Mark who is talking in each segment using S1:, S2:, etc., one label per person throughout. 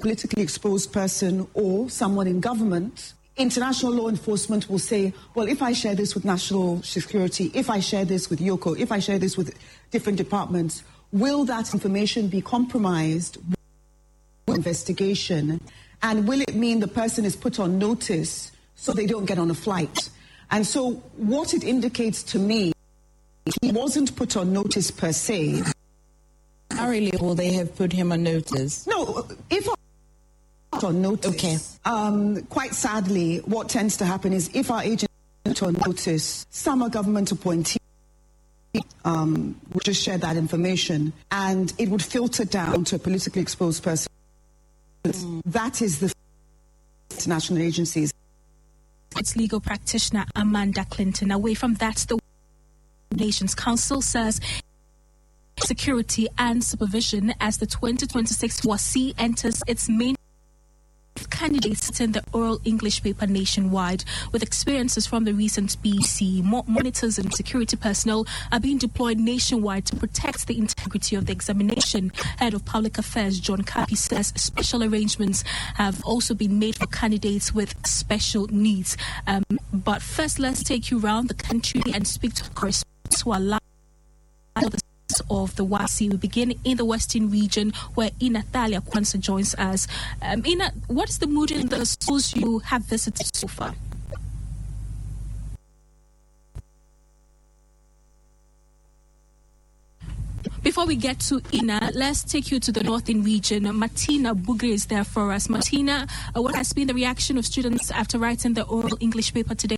S1: politically exposed person or someone in government, international law enforcement will say, well, if I share this with national security, if I share this with Yoko, if I share this with different departments, will that information be compromised with investigation? And will it mean the person is put on notice so they don't get on a flight? And so what it indicates to me, he wasn't put on notice per se.
S2: Really, will they have put him on notice?
S1: No, if on notice.
S2: Okay.
S1: Quite sadly, what tends to happen is if our agent on notice, some are government appointees would just share that information and it would filter down to a politically exposed person. That is the international agencies.
S3: It's legal practitioner Amanda Clinton. Away from that, the Nations Council says security and supervision as the 2026 WASSCE enters its main candidates in the oral English paper nationwide. With experiences from the recent BC, monitors and security personnel are being deployed nationwide to protect the integrity of the examination. Head of Public Affairs John Kapi says special arrangements have also been made for candidates with special needs. But first, let's take you around the country and speak to correspondents who are live of the WASSCE. We begin in the Western region where Ina Thalia Kwanzaa joins us. Ina, what is the mood in the schools you have visited so far? Before we get to Ina, let's take you to the Northern region. Martina Bugre is there for us. Martina, what has been the reaction of students after writing the oral English paper today?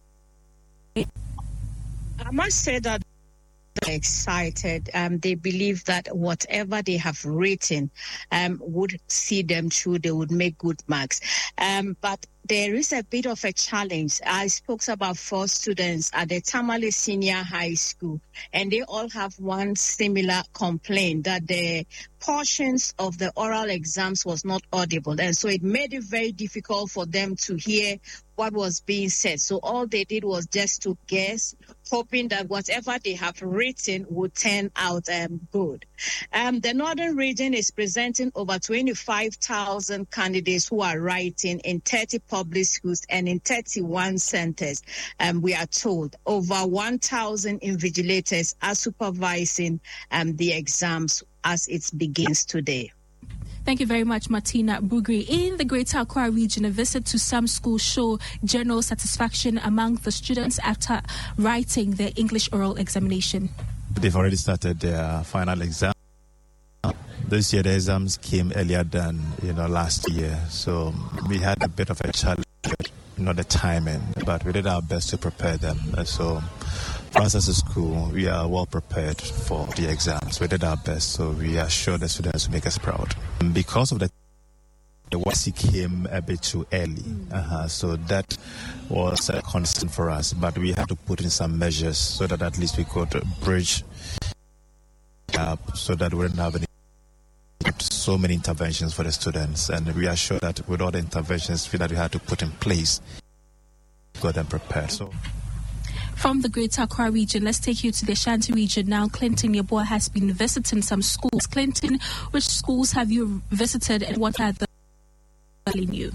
S4: I must say that they're excited. They believe that whatever they have written would see them through. They would make good marks. But there is a bit of a challenge. I spoke to about 4 students at the Tamale Senior High School, and they all have one similar complaint, that the portions of the oral exams was not audible. And so it made it very difficult for them to hear what was being said. So all they did was just to guess, hoping that whatever they have written would turn out good. The Northern region is presenting over 25,000 candidates who are writing in 30 public schools and in 31 centers. We are told over 1,000 invigilators are supervising the exams as it begins today.
S3: Thank you very much, Martina Bugri. In the Greater Accra region, a visit to some schools show general satisfaction among the students after writing the English oral examination.
S5: They've already started their final exam. This year, the exams came earlier than last year, so we had a bit of a challenge, the timing, but we did our best to prepare them. So for us as a school, we are well prepared for the exams. We did our best, so we are sure the students will make us proud. Because of the WASSCE came a bit too early, so that was a concern for us, but we had to put in some measures so that at least we could bridge up so that we wouldn't have so many interventions for the students, and we are sure that with all the interventions that we had to put in place, we got them prepared. So
S3: from the Greater Accra region, let's take you to the Ashanti region now. Clinton Yeboah has been visiting some schools. Clinton, which schools have you visited and what are the telling you?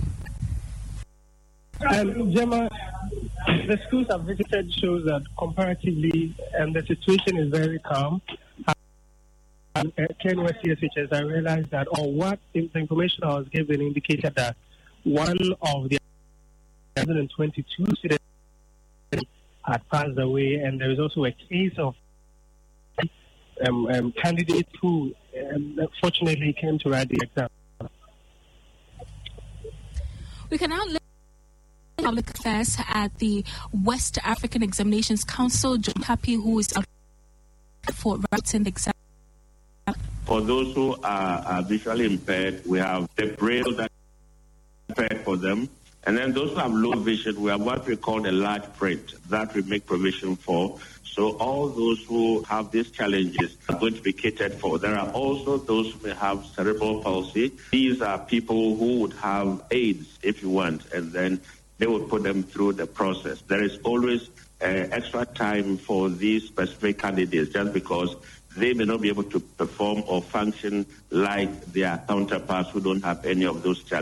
S6: Gemma, the schools I've visited shows that comparatively the situation is very calm. Ken West CSHS, I realized that, the information I was given indicated that one of the 2022 students had passed away, and there is also a case of candidates who fortunately came to write the exam.
S3: We can now Public Affairs at the West African Examinations Council, John Kapi, who is out for writing the exam.
S7: For those who are visually impaired, we have the braille that is prepared for them. And then those who have low vision, we have what we call the large print that we make provision for. So all those who have these challenges are going to be catered for. There are also those who may have cerebral palsy. These are people who would have AIDS, if you want, and then they would put them through the process. There is always extra time for these specific candidates just because they may not be able to perform or function like their counterparts who don't have any of those challenges.